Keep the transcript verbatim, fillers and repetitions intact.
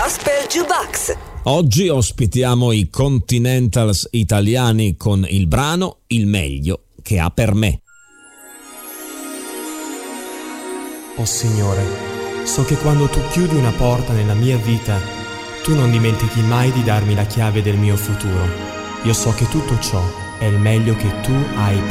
Gospel Jukebox. Oggi ospitiamo i Continentals italiani con il brano Il meglio che ha per me. Oh Signore, so che quando tu chiudi una porta nella mia vita, tu non dimentichi mai di darmi la chiave del mio futuro. Io so che tutto ciò è il meglio che tu hai